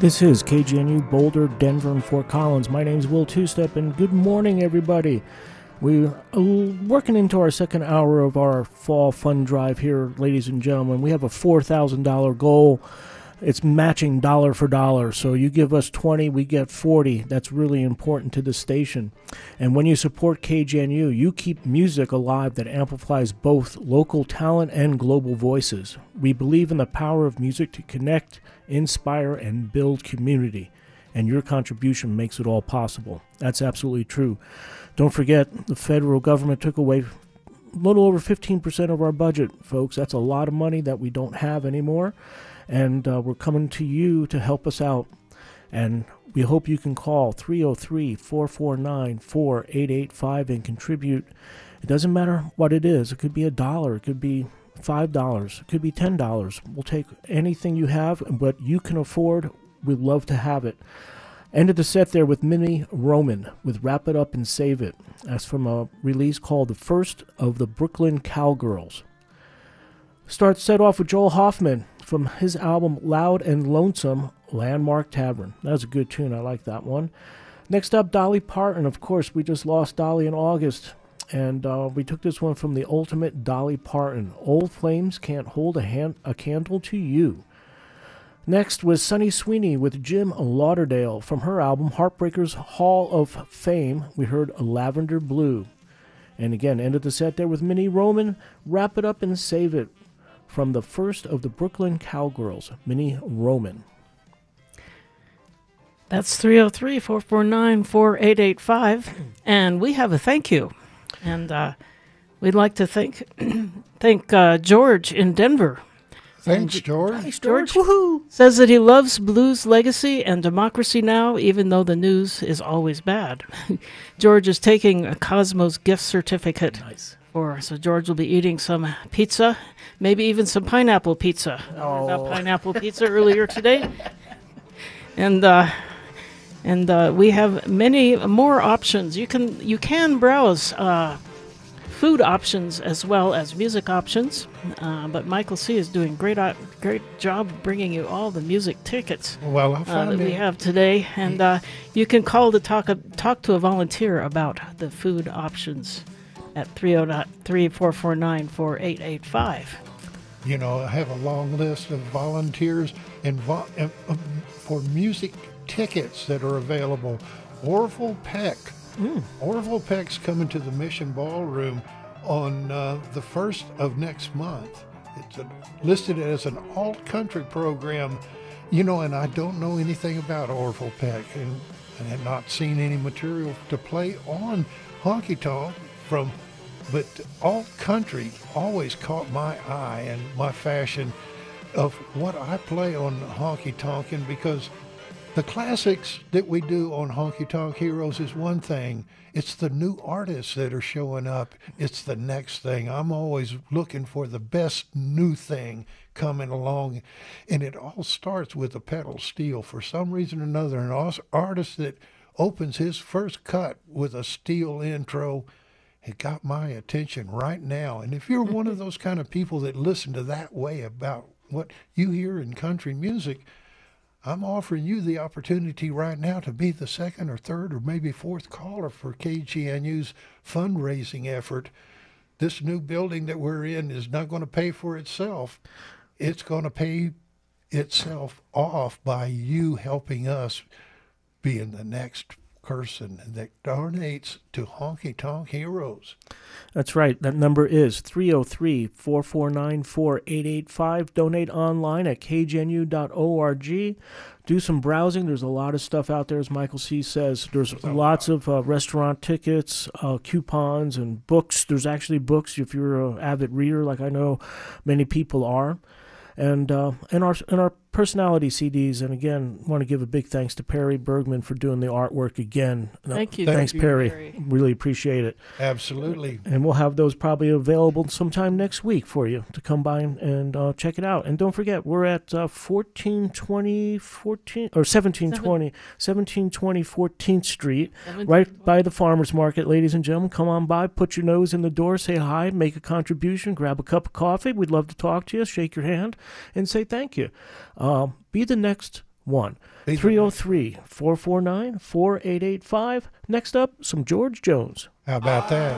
This is KGNU Boulder, Denver, and Fort Collins. My name is Will Two-Step, and good morning, everybody. We're working into our second hour of our fall fund drive here, ladies and gentlemen. We have a $4,000 goal. It's matching dollar for dollar. So you give us 20, we get 40. That's really important to the station. And when you support KGNU, you keep music alive that amplifies both local talent and global voices. We believe in the power of music to connect, inspire, and build community. And your contribution makes it all possible. That's absolutely true. Don't forget, the federal government took away a little over 15% of our budget, folks. That's a lot of money that we don't have anymore. And we're coming to you to help us out. And we hope you can call 303-449-4885 and contribute. It doesn't matter what it is. It could be $1. It could be $5. It could be $10. We'll take anything you have, but you can afford. We'd love to have it. Ended the set there with Minnie Roman with Wrap It Up and Save It. That's from a release called The First of the Brooklyn Cowgirls. Set off with Joel Hoffman from his album Loud and Lonesome, Landmark Tavern. That was a good tune. I like that one. Next up, Dolly Parton. Of course, we just lost Dolly in August. And we took this one from the ultimate Dolly Parton. Old Flames Can't Hold a Candle to You. Next was Sunny Sweeney with Jim Lauderdale from her album Heartbreakers Hall of Fame. We heard Lavender Blue. And again, ended the set there with Minnie Roman, Wrap It Up and Save It from the First of the Brooklyn Cowgirls, Minnie Roman. That's 303-449-4885. And we have a thank you. And we'd like to thank George in Denver. Thanks, George. Thanks, George. Woohoo! Says that he loves blues legacy and democracy now, even though the news is always bad. George is taking a Cosmos gift certificate. Nice. So George will be eating some pizza, maybe even some pineapple pizza. Oh. About pineapple pizza earlier today. And we have many more options. You can browse food options as well as music options. But Michael C. is doing great job bringing you all the music tickets that we have today. And you can call to talk to a volunteer about the food options at 303-449-4885. You know, I have a long list of volunteers for music tickets that are available. Orville Peck. Orville Peck's coming to the Mission Ballroom on the 1st of next month. It's listed as an alt-country program, you know, and I don't know anything about Orville Peck and have not seen any material to play on Honky Tonk but alt-country always caught my eye and my fashion of what I play on Honky Tonkin', because the classics that we do on Honky Tonk Heroes is one thing. It's the new artists that are showing up. It's the next thing. I'm always looking for the best new thing coming along. And it all starts with a pedal steel. For some reason or another, an artist that opens his first cut with a steel intro, it got my attention right now. And if you're one of those kind of people that listen to that way about what you hear in country music, I'm offering you the opportunity right now to be the second or third or maybe fourth caller for KGNU's fundraising effort. This new building that we're in is not going to pay for itself. It's going to pay itself off by you helping us being the next person that donates to Honky Tonk Heroes. That's right. That number is 303-449-4885. Donate online at kgnu.org. Do some browsing. There's a lot of stuff out there, as Michael C. says. There's lots of restaurant tickets, coupons, and books. There's actually books if you're an avid reader, like I know many people are. And our personality CDs. And again, want to give a big thanks to Perry Bergman for doing the artwork again. Thank you. Thanks, Perry. Really appreciate it. Absolutely. And we'll have those probably available sometime next week for you to come by and check it out. And don't forget, we're at 1720 14th Street, right by the Farmers Market, ladies and gentlemen. Come on by, put your nose in the door, say hi, make a contribution, grab a cup of coffee. We'd love to talk to you, shake your hand, and say thank you. Be the next 1. These are 303 449 4885. Next up, some George Jones. How about that?